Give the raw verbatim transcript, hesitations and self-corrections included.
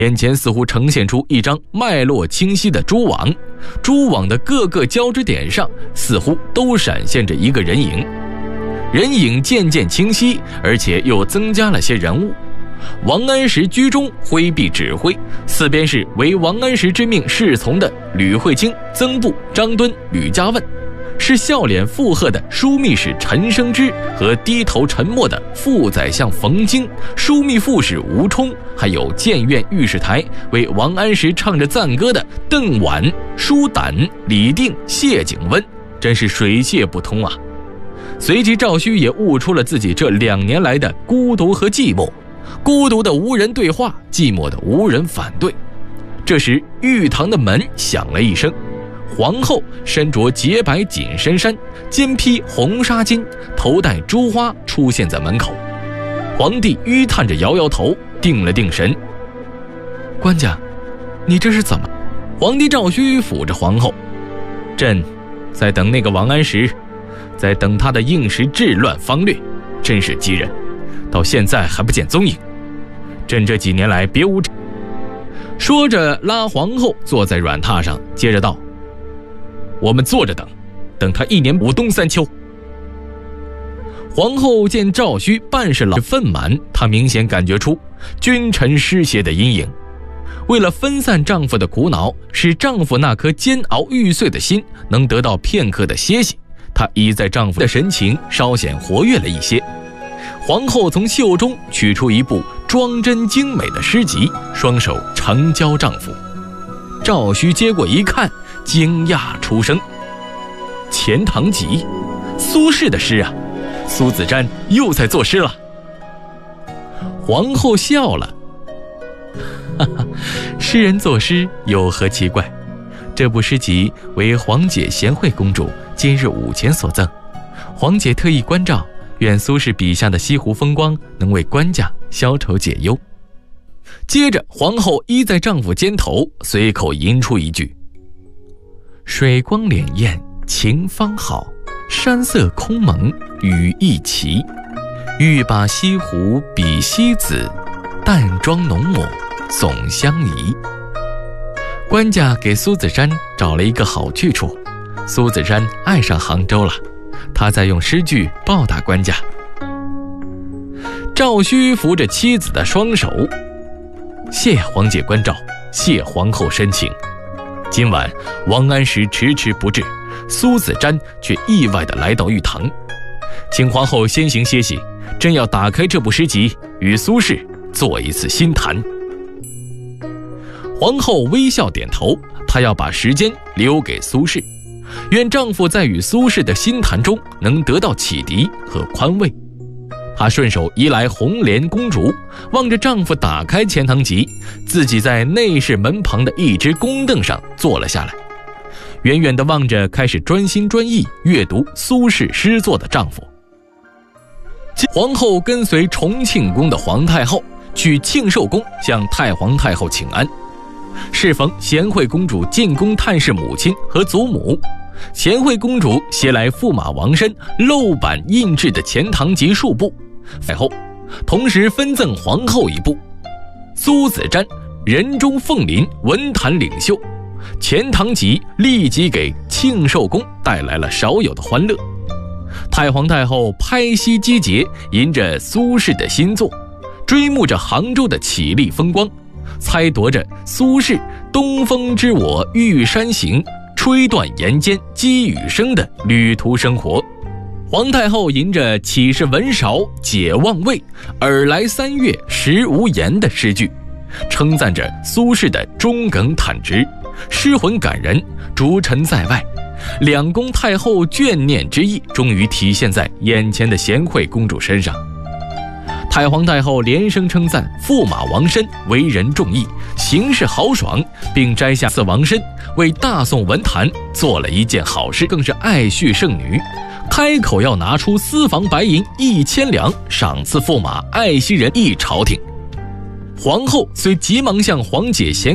眼前似乎呈现出一张脉络清晰的蛛网，蛛网的各个交织点上似乎都闪现着一个人影，人影渐渐清晰，而且又增加了些人物。王安石居中挥臂指挥，四边是为王安石之命侍从的吕惠卿、曾布、张敦、吕家问，是笑脸附和的枢密使陈生之和低头沉默的副宰相冯京、枢密副使吴充，还有建院御史台为王安石唱着赞歌的邓婉、舒胆、李定、谢景温，真是水泄不通啊！随即赵顼也悟出了自己这两年来的孤独和寂寞，孤独的无人对话，寂寞的无人反对。这时御堂的门响了一声，皇后身着洁白紧身衫，肩披红纱巾，头戴珠花出现在门口。皇帝吁叹着摇摇头，定了定神。官家，你这是怎么？皇帝赵顼抚着皇后，朕在等那个王安石，在等他的应时治乱方略，真是急人，到现在还不见踪影。朕这几年来别无。说着拉皇后坐在软榻上，接着道：我们坐着等，等他一年补冬三秋。皇后见赵顼办事老实愤满，她明显感觉出君臣失协的阴影。为了分散丈夫的苦恼，使丈夫那颗煎熬欲碎的心能得到片刻的歇息，她倚在丈夫的神情稍显活跃了一些。皇后从袖中取出一部装帧精美的诗集，双手呈交丈夫。赵顼接过一看，惊讶出声：钱塘集，苏轼的诗啊！苏子瞻又在作诗了。皇后笑了，哈哈，诗人作诗有何奇怪？这部诗集为皇姐贤惠公主今日午前所赠，皇姐特意关照，愿苏轼笔下的西湖风光能为官家消愁解忧。接着皇后依在丈夫肩头，随口吟出一句：水光潋滟晴方好，山色空蒙雨亦奇。欲把西湖比西子，淡妆浓抹总相宜。官家给苏子瞻找了一个好去处，苏子瞻爱上杭州了，他在用诗句报答官家。赵顼扶着妻子的双手，谢皇姐关照，谢皇后深情。今晚王安石迟迟不至，苏子瞻却意外地来到御堂，请皇后先行歇息，朕要打开这部诗集，与苏轼做一次心谈。皇后微笑点头，她要把时间留给苏轼，愿丈夫在与苏轼的心谈中能得到启迪和宽慰。她顺手移来红莲公主，望着丈夫打开钱塘集，自己在内室门旁的一只公凳上坐了下来，远远地望着开始专心专意阅读苏轼诗作的丈夫。皇后跟随崇庆宫的皇太后去庆寿宫向太皇太后请安，适逢贤惠公主进宫探视母亲和祖母，贤惠公主携来驸马王申镂版印制的钱塘集数部，太后同时分赠皇后一部。苏子瞻人中凤麟文坛领袖，钱塘集立即给庆寿宫带来了少有的欢乐。太皇太后拍膝击节，吟着苏轼的新作，追慕着杭州的绮丽风光，猜夺着苏轼东风知我玉山行，吹断岩间积雨声的旅途生活。皇太后吟着岂是文韶解忘味，尔来三月时无言的诗句，称赞着苏轼的中耿坦直，诗魂感人，逐尘在外。两宫太后眷念之意终于体现在眼前的贤惠公主身上。太皇太后连声称赞驸马王申为人重义，行事豪爽，并摘下赐王申为大宋文坛做了一件好事，更是爱恤圣女，开口要拿出私房白银一千两赏赐驸马爱惜人一朝廷。皇后虽急忙向皇姐贤